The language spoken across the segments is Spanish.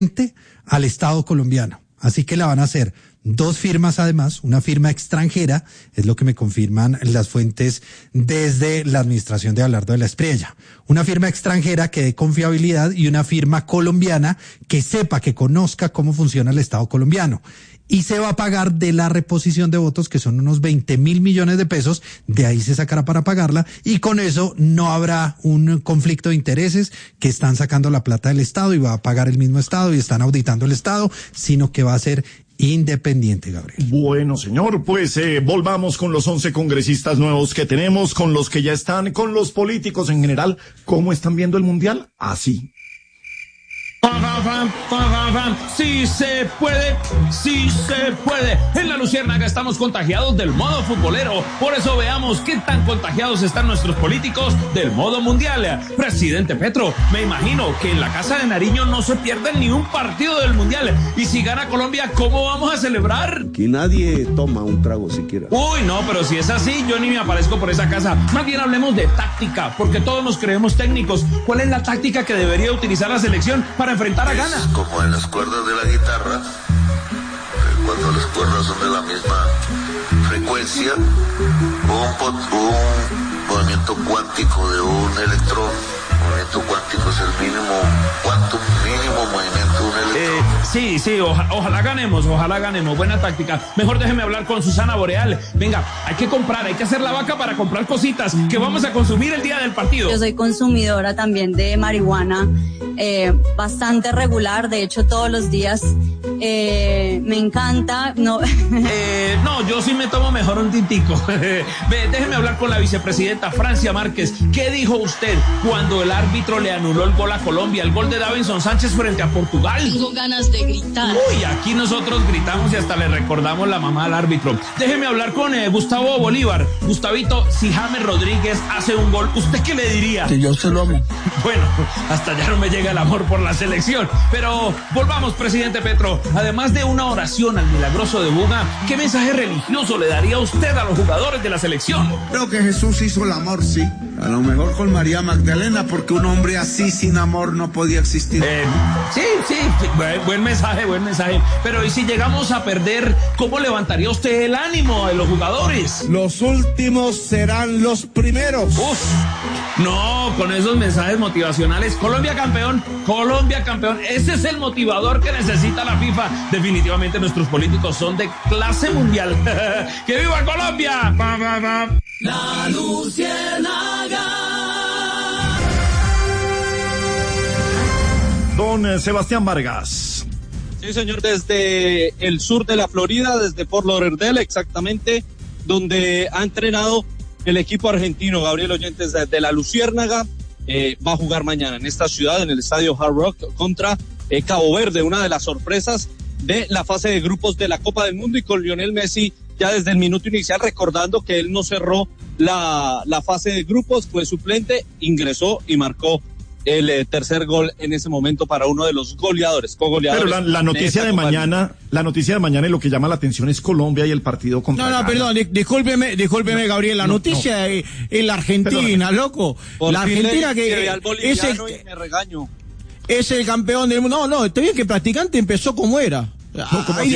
al Estado colombiano. Así que la van a hacer 2 firmas además, una firma extranjera, es lo que me confirman las fuentes desde la administración de Abelardo de la Espriella. Una firma extranjera que dé confiabilidad y una firma colombiana que sepa, que conozca cómo funciona el Estado colombiano. Y se va a pagar de la reposición de votos, que son unos 20.000 millones de pesos, de ahí se sacará para pagarla, y con eso no habrá un conflicto de intereses, que están sacando la plata del Estado y va a pagar el mismo Estado y están auditando el Estado, sino que va a ser independiente, Gabriel. Bueno, señor, pues volvamos con los 11 congresistas nuevos que tenemos, con los que ya están, con los políticos en general. ¿Cómo están viendo el Mundial? Así. Sí se puede, sí se puede. En la Luciérnaga estamos contagiados del modo futbolero. Por eso veamos qué tan contagiados están nuestros políticos del modo mundial. Presidente Petro, me imagino que en la Casa de Nariño no se pierden ni un partido del mundial. Y si gana Colombia, ¿cómo vamos a celebrar? Aquí nadie toma un trago siquiera. Uy, no, pero si es así, yo ni me aparezco por esa casa. Más bien hablemos de táctica, porque todos nos creemos técnicos. ¿Cuál es la táctica que debería utilizar la selección para enfrentar a Ghana? Es como en las cuerdas de la guitarra, cuando las cuerdas son de la misma frecuencia, un movimiento cuántico de un electrón. Movimiento cuántico es el mínimo, mínimo movimiento de un electrón. Sí, ojalá ganemos, buena táctica. Mejor déjeme hablar con Susana Boreal. Venga, hay que hacer la vaca para comprar cositas que vamos a consumir el día del partido. Yo soy consumidora también de marihuana, bastante regular, de hecho todos los días. Me encanta. No, yo sí me tomo mejor un tintico. Déjeme hablar con la vicepresidenta Francia Márquez. ¿Qué dijo usted cuando el árbitro le anuló el gol a Colombia, el gol de Davinson Sánchez frente a Portugal? Tengo ganas de gritar. Uy, aquí nosotros gritamos y hasta le recordamos la mamá al árbitro. Déjeme hablar con Gustavo Bolívar. Gustavito, si James Rodríguez hace un gol, ¿usted qué le diría? Que yo se lo amo. Bueno, hasta ya no me llega el amor por la selección. Pero volvamos, presidente Petro. Además de una oración al milagroso de Buga, ¿qué mensaje religioso le daría usted a los jugadores de la selección? Creo que Jesús hizo el amor, sí. A lo mejor con María Magdalena, porque un hombre así sin amor no podía existir. Sí, buen mensaje. Pero ¿y si llegamos a perder, cómo levantaría usted el ánimo de los jugadores? Los últimos serán los primeros. No, con esos mensajes motivacionales. Colombia campeón. Ese es el motivador que necesita la FIFA. Definitivamente nuestros políticos son de clase mundial. ¡Que viva Colombia! La Luciérnaga. Don Sebastián Vargas. Sí, señor, desde el sur de la Florida, desde Fort Lauderdale, exactamente, donde ha entrenado el equipo argentino, Gabriel Oyentes, de la Luciérnaga. Va a jugar mañana en esta ciudad, en el estadio Hard Rock, contra Cabo Verde, una de las sorpresas de la fase de grupos de la Copa del Mundo, y con Lionel Messi ya desde el minuto inicial, recordando que él no cerró la fase de grupos, fue suplente, ingresó y marcó el tercer gol en ese momento para uno de los cogoleadores. Pero la noticia de mañana, y lo que llama la atención es Colombia y el partido contra Ghana. Perdón, discúlpeme, Gabriel, la noticia es la Argentina, perdón. Loco. Por la Argentina que me regaño. Es el campeón del mundo. No, está bien que practicante empezó como era. Ahí de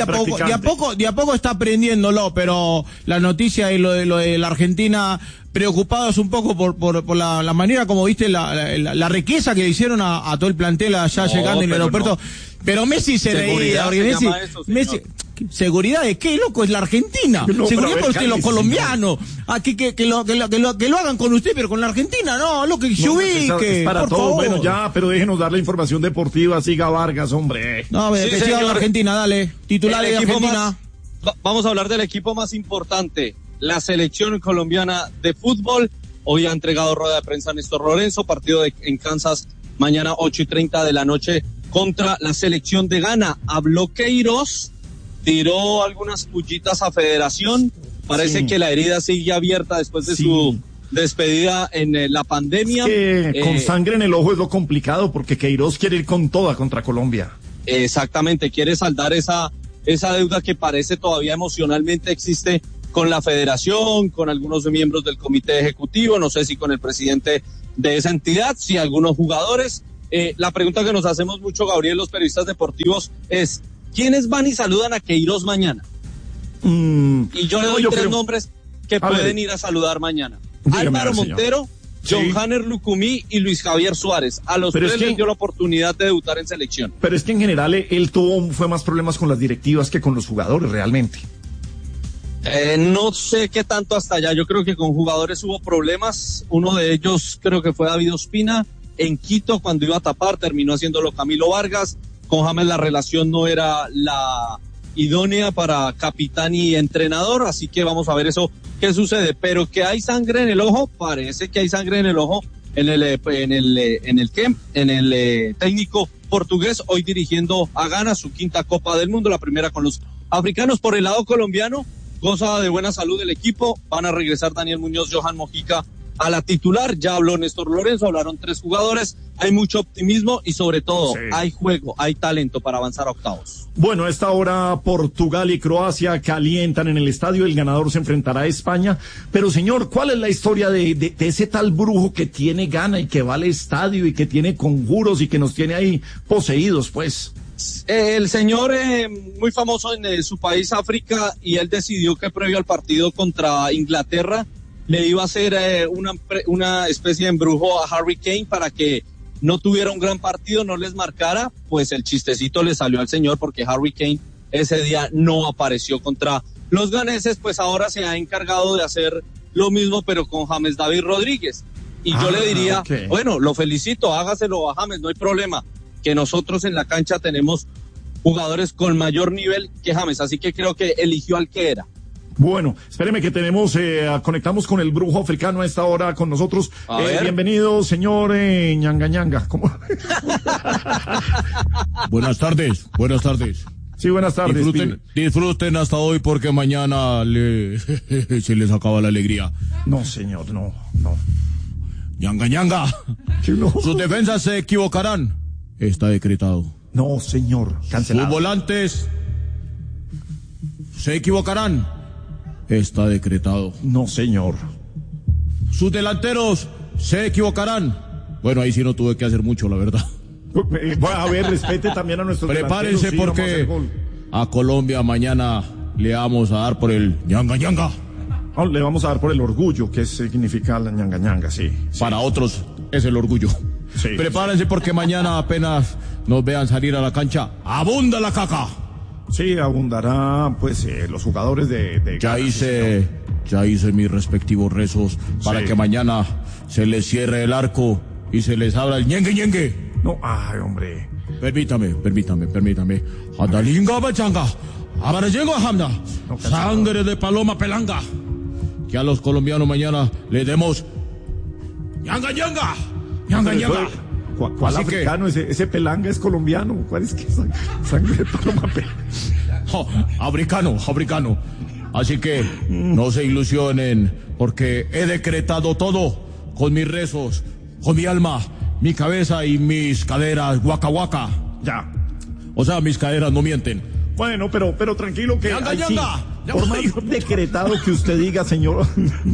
a poco está aprendiéndolo, pero la noticia y lo de la Argentina, preocupados un poco por la manera como viste la riqueza que le hicieron a todo el plantel allá llegando en el aeropuerto. Pero Messi se reía, Messi, ¿seguridad de qué, loco? Es la Argentina. Seguridad por usted, los colombianos. Aquí que lo hagan con usted, pero con la Argentina, no, lo que se ubique. Es para todos. Bueno, ya, pero déjenos dar la información deportiva. Siga Vargas, hombre. No, que siga la Argentina, dale. Titulares de Argentina. Vamos a hablar del equipo más importante, la selección colombiana de fútbol. Hoy ha entregado rueda de prensa Néstor Lorenzo, partido en Kansas mañana 8:30 de la noche contra la selección de Ghana. Habló Queiroz, tiró algunas pullitas a Federación. Parece que la herida sigue abierta después de su despedida en la pandemia. Es que con sangre en el ojo es lo complicado, porque Queiroz quiere ir con toda contra Colombia. Exactamente, quiere saldar esa deuda que parece todavía emocionalmente existe con la Federación, con algunos miembros del comité ejecutivo, no sé si con el presidente de esa entidad, si algunos jugadores. la pregunta que nos hacemos mucho, Gabriel, los periodistas deportivos, es ¿quiénes van y saludan a Queiroz mañana? Y yo le doy tres nombres que pueden ir a saludar mañana. Álvaro Montero, John Hanner Lucumí y Luis Javier Suárez. A los tres les dio la oportunidad de debutar en selección. Pero es que en general él fue más problemas con las directivas que con los jugadores, realmente. No sé qué tanto hasta allá. Yo creo que con jugadores hubo problemas. Uno de ellos creo que fue David Ospina. En Quito, cuando iba a tapar, terminó haciéndolo Camilo Vargas. Con James la relación no era la idónea para capitán y entrenador, así que vamos a ver eso qué sucede. Pero que hay sangre en el ojo, parece que hay sangre en el ojo en el técnico portugués, hoy dirigiendo a Ghana su quinta Copa del Mundo, la primera con los africanos. Por el lado colombiano, goza de buena salud el equipo, van a regresar Daniel Muñoz, Johan Mojica a la titular, ya habló Néstor Lorenzo, hablaron 3 jugadores, hay mucho optimismo y sobre todo hay juego, hay talento para avanzar a octavos. Bueno, a esta hora Portugal y Croacia calientan en el estadio, el ganador se enfrentará a España, pero señor, ¿cuál es la historia de ese tal brujo que tiene Ghana y que va al estadio y que tiene conjuros y que nos tiene ahí poseídos, pues? El señor muy famoso en su país, África, y él decidió que previo al partido contra Inglaterra le iba a hacer una especie de embrujo a Harry Kane para que no tuviera un gran partido, no les marcara. Pues el chistecito le salió al señor porque Harry Kane ese día no apareció contra los ganeses, pues ahora se ha encargado de hacer lo mismo pero con James David Rodríguez. Y yo le diría, bueno, lo felicito, hágaselo a James, no hay problema, que nosotros en la cancha tenemos jugadores con mayor nivel que James, así que creo que eligió al que era. Bueno, espéreme que conectamos con el brujo africano a esta hora con nosotros. Bienvenido, señor Ñanga Ñanga. ¿Cómo? Buenas tardes. Sí, buenas tardes. Disfruten hasta hoy porque mañana se les acaba la alegría. No, señor, no. Ñanga Ñanga. No. Sus defensas se equivocarán. Está decretado. No, señor, cancelado. Sus volantes se equivocarán. Está decretado. No, señor. Sus delanteros se equivocarán. Bueno, ahí sí no tuve que hacer mucho, la verdad. A ver, respete también a nuestros Prepárense porque a Colombia mañana le vamos a dar por el ñanga ñanga. Le vamos a dar por el orgullo, que significa la ñanga ñanga, sí. Para otros es el orgullo. Sí, prepárense porque mañana apenas nos vean salir a la cancha, abunda la caca. Sí, abundará, pues, los jugadores de ya hice mis respectivos rezos para que mañana se les cierre el arco y se les abra el ñengue ñengue. No, ay, hombre. Permítame. Adalinga bachanga, abarayengo hamda, sangre de paloma pelanga. Que a los colombianos mañana le demos ñanga ñanga. ¿Cuál africano? Ese pelanga es colombiano. ¿Cuál es que sangre de paloma pelanga? Africano. Así que no se ilusionen, porque he decretado todo con mis rezos, con mi alma, mi cabeza y mis caderas, waka waka. Ya. O sea, mis caderas no mienten. Bueno, pero tranquilo que... ¡Yanga, yanga! Por más decretado que usted diga, señor...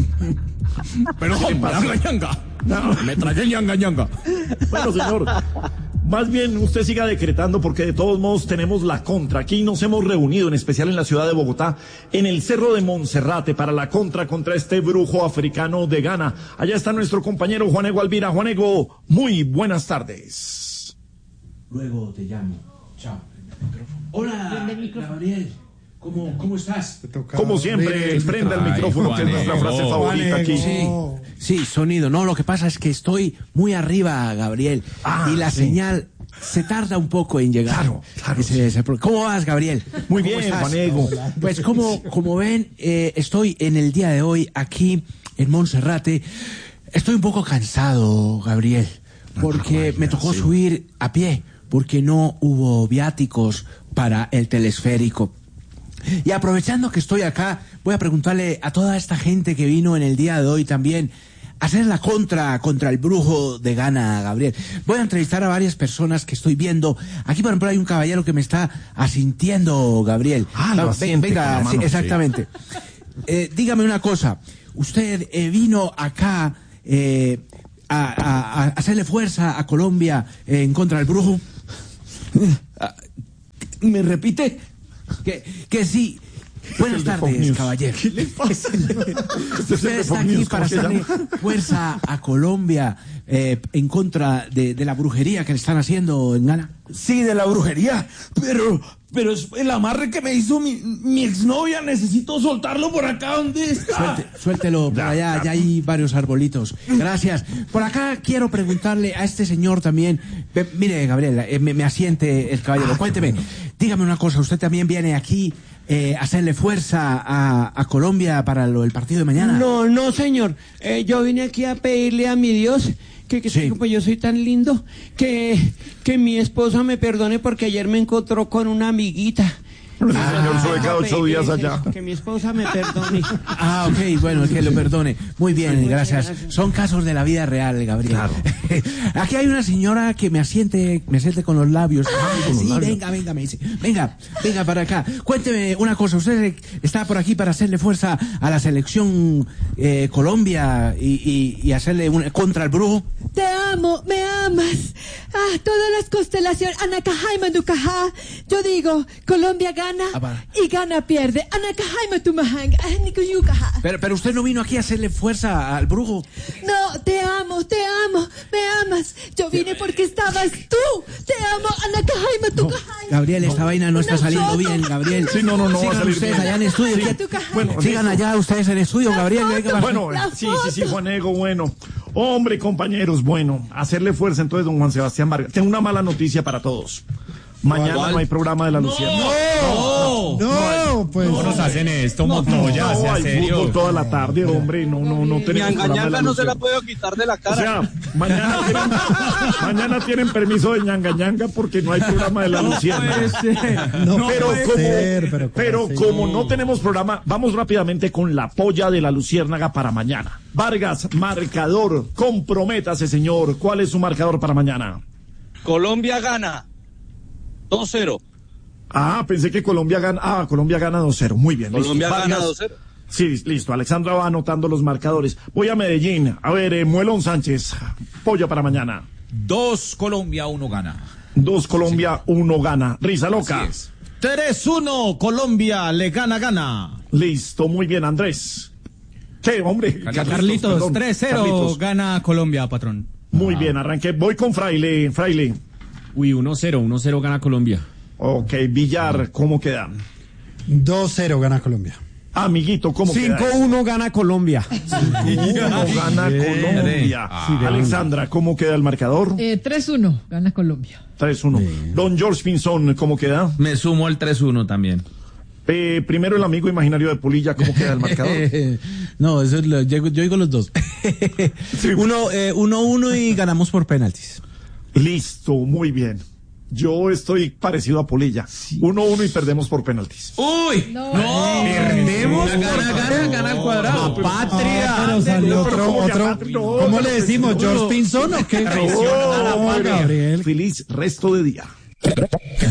Pero, yanga. No. Me tragué ñanga. Bueno, señor, más bien usted siga decretando porque de todos modos tenemos la contra. Aquí nos hemos reunido, en especial en la ciudad de Bogotá, en el Cerro de Monserrate, para la contra este brujo africano de Ghana. Allá está nuestro compañero Juanego Alvira. Juanego, muy buenas tardes. Luego te llamo. Chao. Hola, Gabriel. ¿Cómo estás? Como siempre, prenda el micrófono, que es nuestra frase favorita aquí. Sí, sonido. No, lo que pasa es que estoy muy arriba, Gabriel. Y la señal se tarda un poco en llegar. Claro. ¿Cómo vas, Gabriel? Muy bien, Juanego. Pues como ven, estoy en el día de hoy aquí en Monserrate. Estoy un poco cansado, Gabriel, porque me tocó subir a pie, porque no hubo viáticos para el telesférico. Y aprovechando que estoy acá, voy a preguntarle a toda esta gente que vino en el día de hoy también a hacer la contra el brujo de Ghana, Gabriel. Voy a entrevistar a varias personas que estoy viendo. Aquí, por ejemplo, hay un caballero que me está asintiendo, Gabriel. Venga, sí, exactamente. Dígame una cosa. Usted vino acá hacerle fuerza a Colombia en contra del brujo. ¿Me repite? Que sí. Buenas tardes, caballero. ¿Qué le pasa? Usted está aquí para hacerle fuerza a Colombia en contra de la brujería que le están haciendo en Ghana. Sí, de la brujería, pero es el amarre que me hizo mi exnovia. Necesito soltarlo por acá. ¿Dónde está? Suéltelo, por allá, ya hay varios arbolitos. Gracias. Por acá quiero preguntarle a este señor también. Mire, Gabriel, me asiente el caballero. Cuénteme, dígame una cosa, ¿usted también viene aquí hacerle fuerza a Colombia para el partido de mañana? No, señor. Yo vine aquí a pedirle a mi Dios que sí. Pues yo soy tan lindo que mi esposa me perdone porque ayer me encontró con una amiguita. Señor, soy cada 8 días allá. Que mi esposa me perdone. Ok, bueno, que lo perdone. Muy bien, gracias. Son casos de la vida real, Gabriel. Claro. Aquí hay una señora que me asiente con los labios. Venga, me dice. Venga para acá. Cuénteme una cosa. Usted está por aquí para hacerle fuerza a la selección Colombia y hacerle contra el brujo. Te amo, me amas. Todas las constelaciones. Anacajaima Ducaja. Yo digo, Colombia gana y Ghana pierde. Pero usted no vino aquí a hacerle fuerza al brujo. No, te amo, me amas. Yo vine porque estabas tú. Te amo, Gabriel, esta vaina no está saliendo bien, Gabriel. Sí, no va a salir ustedes bien. allá en estudio. Bueno, sigan allá ustedes en estudio, Gabriel. Bueno, sí, Juanego, bueno. Hombre, compañeros, bueno, hacerle fuerza entonces, don Juan Sebastián Vargas. Tengo una mala noticia para todos. Mañana no hay programa de la Luciana. Pues no nos hacen esto, Montoya, sea hay serio. fútbol toda la tarde, hombre, no tenemos programa de la no se la Luciana. puedo quitar de la cara. O sea, mañana tienen permiso de ñanga porque no hay programa de la Luciana. Pero como no tenemos programa, vamos rápidamente con la polla de la Luciérnaga para mañana. Vargas, marcador, comprométase, señor. ¿Cuál es su marcador para mañana? Colombia gana 2-0. Pensé que Colombia gana. Colombia gana 2-0. Muy bien. Colombia gana 2-0. Sí, listo. Alexandra va anotando los marcadores. Voy a Medellín. A ver, Muelón Sánchez. Polla para mañana. 2 Colombia, 1 gana. 2 Colombia, 1 gana. Risa loca. 3-1 Colombia le gana. Listo, muy bien, Andrés. ¿Qué, hombre? Carlitos, 3-0 gana Colombia, patrón. Muy bien, arranqué. Voy con Fraile. Uy, 1-0 gana Colombia. Ok, Villar, ¿cómo queda? 2-0 gana Colombia. Amiguito, ¿cómo queda? 5-1 gana Colombia. 5-1 gana Colombia. Alexandra, ¿cómo queda el marcador? 3-1 gana Colombia. 3-1. Don George Pinzón, ¿cómo queda? Me sumo al 3-1 también. Primero el amigo imaginario de Polilla, ¿cómo queda el marcador? No, eso es yo digo los dos. 1-1 y ganamos por penaltis. Listo, muy bien. Yo estoy parecido a Polilla. 1-1 y perdemos por penaltis. ¡Uy! No. Perdemos. Gana al cuadrado. ¡Patria! Pero salió otro. ¿Cómo le decimos? ¿George Pinzón o qué? Gabriel. Feliz resto de día.